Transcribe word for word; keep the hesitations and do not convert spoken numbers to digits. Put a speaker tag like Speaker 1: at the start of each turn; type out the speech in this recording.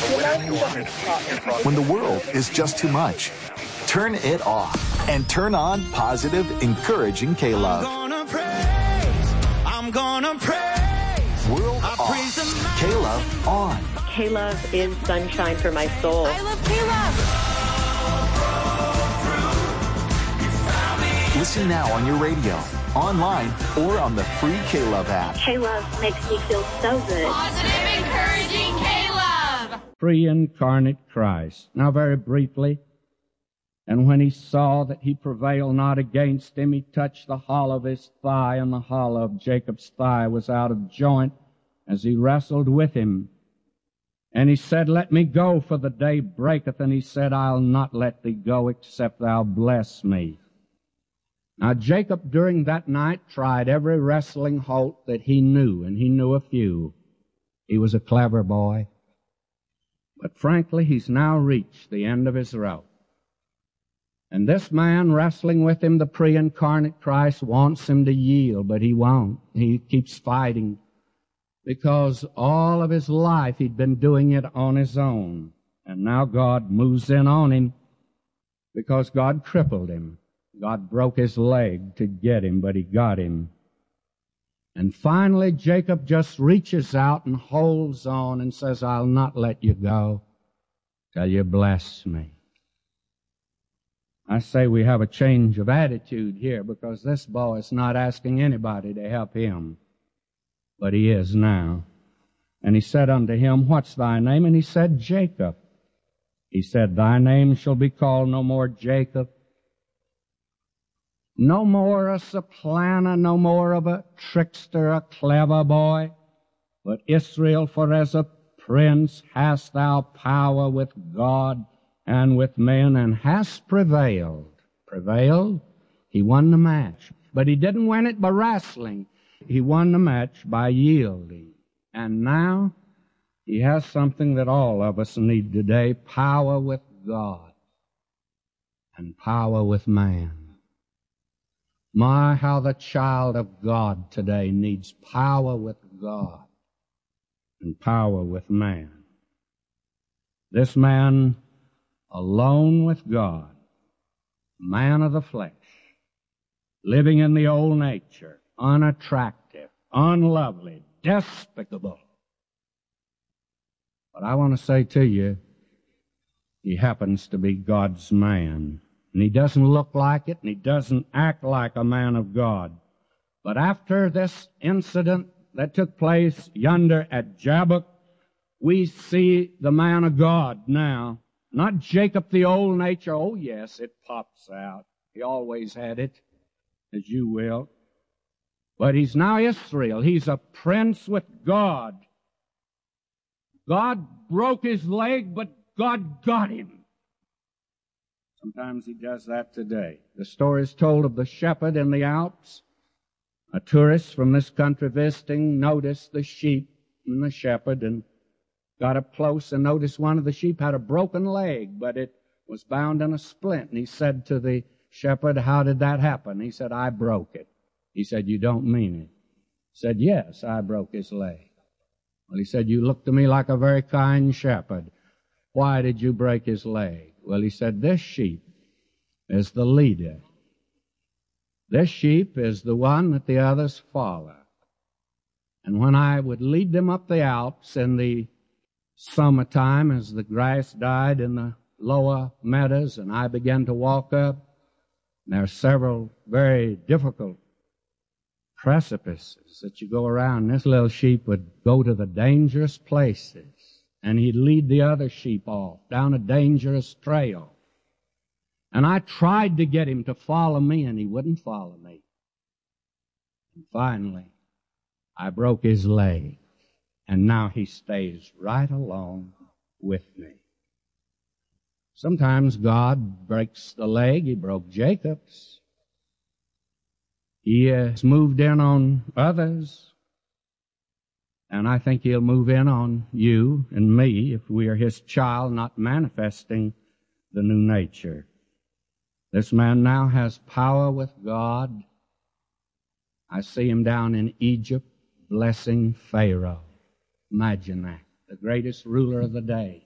Speaker 1: When the world is just too much, turn it off and turn on positive, encouraging K-Love.
Speaker 2: I'm gonna praise, I'm gonna praise.
Speaker 1: World I off, praise K-Love on.
Speaker 3: K-Love is sunshine for my soul.
Speaker 4: I love K-Love.
Speaker 1: Listen now on your radio, online, or on the free K-Love app.
Speaker 5: K-Love makes me feel so good.
Speaker 4: Positive, encouraging K-Love.
Speaker 6: Pre-incarnate Christ. Now very briefly, and when he saw that he prevailed not against him, he touched the hollow of his thigh, and the hollow of Jacob's thigh was out of joint as he wrestled with him. And he said, Let me go, for the day breaketh. And he said, I'll not let thee go, except thou bless me. Now Jacob during that night tried every wrestling halt that he knew, and he knew a few. He was a clever boy. But frankly, he's now reached the end of his rope. And this man wrestling with him, the pre-incarnate Christ, wants him to yield, but he won't. He keeps fighting because all of his life he'd been doing it on his own. And now God moves in on him because God crippled him. God broke his leg to get him, but he got him. And finally, Jacob just reaches out and holds on and says, I'll not let you go till you bless me. I say we have a change of attitude here because this boy is not asking anybody to help him, but he is now. And he said unto him, What's thy name? And he said, Jacob. He said, Thy name shall be called no more Jacob, no more a supplanter, no more of a trickster, a clever boy, but Israel, for as a prince hast thou power with God and with men, and hast prevailed. Prevailed? He won the match. But he didn't win it by wrestling. He won the match by yielding. And now he has something that all of us need today, power with God and power with man. My, how the child of God today needs power with God and power with man. This man, alone with God, man of the flesh, living in the old nature, unattractive, unlovely, despicable. But I want to say to you, he happens to be God's man. And he doesn't look like it, and he doesn't act like a man of God. But after this incident that took place yonder at Jabbok, we see the man of God now. Not Jacob, the old nature. Oh, yes, it pops out. He always had it, as you will. But he's now Israel. He's a prince with God. God broke his leg, but God got him. Sometimes he does that today. The story is told of the shepherd in the Alps. A tourist from this country visiting noticed the sheep and the shepherd and got up close and noticed one of the sheep had a broken leg, but it was bound in a splint. And he said to the shepherd, How did that happen? He said, I broke it. He said, You don't mean it. He said, Yes, I broke his leg. Well, he said, You look to me like a very kind shepherd. Why did you break his leg? Well, he said, This sheep is the leader. This sheep is the one that the others follow. And when I would lead them up the Alps in the summertime as the grass died in the lower meadows and I began to walk up, there are several very difficult precipices that you go around. This little sheep would go to the dangerous places, and he'd lead the other sheep off down a dangerous trail. And I tried to get him to follow me, and he wouldn't follow me. And finally, I broke his leg, and now he stays right along with me. Sometimes God breaks the leg. He broke Jacob's. He has moved in on others. And I think he'll move in on you and me if we are his child, not manifesting the new nature. This man now has power with God. I see him down in Egypt blessing Pharaoh. Imagine that. The greatest ruler of the day.